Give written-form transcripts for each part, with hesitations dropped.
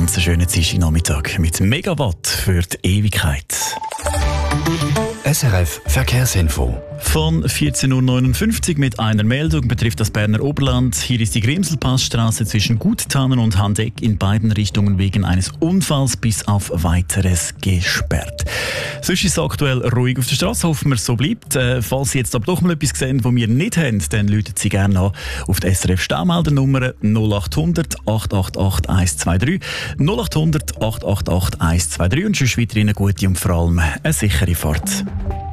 ganz schönen Dienstagnachmittag mit Megawatt für die Ewigkeit. SRF Verkehrsinfo. Von 14.59 Uhr mit einer Meldung betrifft das Berner Oberland. Hier ist die Grimselpassstraße zwischen Guttannen und Handeck in beiden Richtungen wegen eines Unfalls bis auf Weiteres gesperrt. Sonst ist es aktuell ruhig auf der Straße. Hoffen wir, es so bleibt. Falls Sie jetzt aber doch mal etwas sehen, was wir nicht haben, dann rufen Sie gerne an auf die SRF Staumeldernummer 0800 888 123 0800 888 123 und sonst weiterhin eine gute und vor allem eine sichere Fahrt.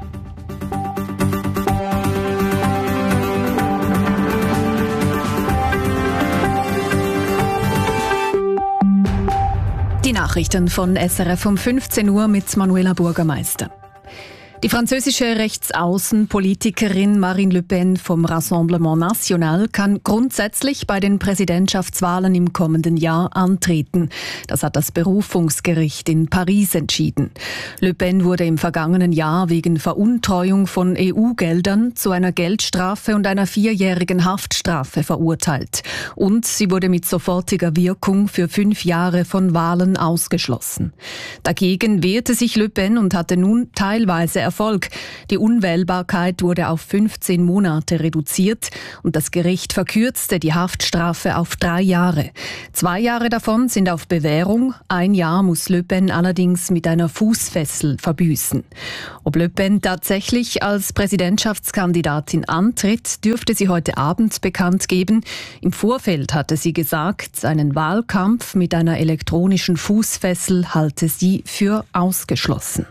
Die Nachrichten von SRF um 15 Uhr mit Manuela Bürgermeister. Die französische Rechtsaußenpolitikerin Marine Le Pen vom Rassemblement National kann grundsätzlich bei den Präsidentschaftswahlen im kommenden Jahr antreten. Das hat das Berufungsgericht in Paris entschieden. Le Pen wurde im vergangenen Jahr wegen Veruntreuung von EU-Geldern zu einer Geldstrafe und einer 4-jährigen Haftstrafe verurteilt. Und sie wurde mit sofortiger Wirkung für 5 Jahre von Wahlen ausgeschlossen. Dagegen wehrte sich Le Pen und hatte nun teilweise Erfolg. Die Unwählbarkeit wurde auf 15 Monate reduziert und das Gericht verkürzte die Haftstrafe auf 3 Jahre. 2 Jahre davon sind auf Bewährung, 1 Jahr muss Le Pen allerdings mit einer Fußfessel verbüßen. Ob Le Pen tatsächlich als Präsidentschaftskandidatin antritt, dürfte sie heute Abend bekannt geben. Im Vorfeld hatte sie gesagt, einen Wahlkampf mit einer elektronischen Fußfessel halte sie für ausgeschlossen.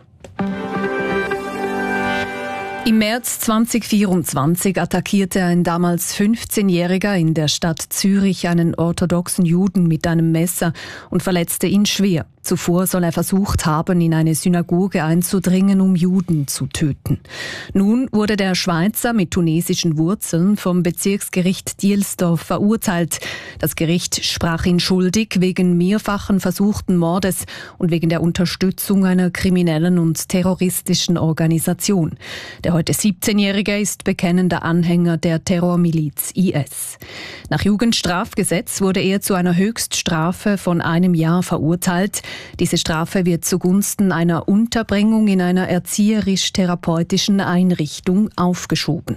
Im März 2024 attackierte ein damals 15-Jähriger in der Stadt Zürich einen orthodoxen Juden mit einem Messer und verletzte ihn schwer. Zuvor soll er versucht haben, in eine Synagoge einzudringen, um Juden zu töten. Nun wurde der Schweizer mit tunesischen Wurzeln vom Bezirksgericht Dielsdorf verurteilt. Das Gericht sprach ihn schuldig wegen mehrfachen versuchten Mordes und wegen der Unterstützung einer kriminellen und terroristischen Organisation. Der heute 17-Jährige ist bekennender Anhänger der Terrormiliz IS. Nach Jugendstrafgesetz wurde er zu einer Höchststrafe von 1 Jahr verurteilt. Diese Strafe wird zugunsten einer Unterbringung in einer erzieherisch-therapeutischen Einrichtung aufgeschoben.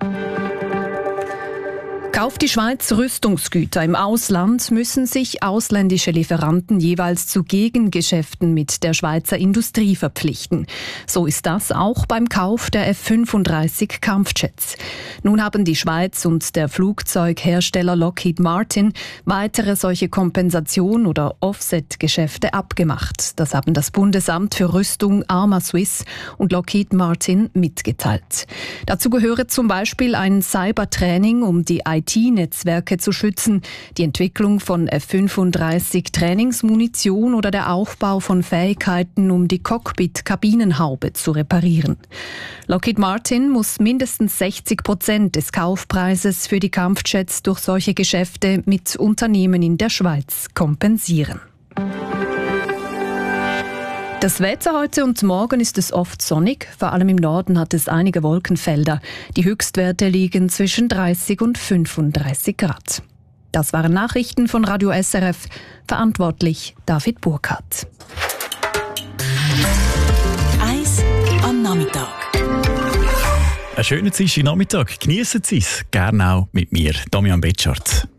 Kauft die Schweiz Rüstungsgüter im Ausland, müssen sich ausländische Lieferanten jeweils zu Gegengeschäften mit der Schweizer Industrie verpflichten. So ist das auch beim Kauf der F-35 Kampfjets. Nun haben die Schweiz und der Flugzeughersteller Lockheed Martin weitere solche Kompensation- oder Offset-Geschäfte abgemacht. Das haben das Bundesamt für Rüstung Arma Swiss und Lockheed Martin mitgeteilt. Dazu gehöre zum Beispiel ein Cybertraining, um die IT-Netzwerke zu schützen, die Entwicklung von F-35-Trainingsmunition oder der Aufbau von Fähigkeiten, um die Cockpit-Kabinenhaube zu reparieren. Lockheed Martin muss mindestens 60% des Kaufpreises für die Kampfjets durch solche Geschäfte mit Unternehmen in der Schweiz kompensieren. Das Wetter heute und morgen ist es oft sonnig, vor allem im Norden hat es einige Wolkenfelder. Die Höchstwerte liegen zwischen 30 und 35 Grad. Das waren Nachrichten von Radio SRF, verantwortlich David Burkhardt. Eis am Nachmittag. Einen schönen Dienstagnachmittag. Geniessen Sie es, gerne auch mit mir, Damian Betschart.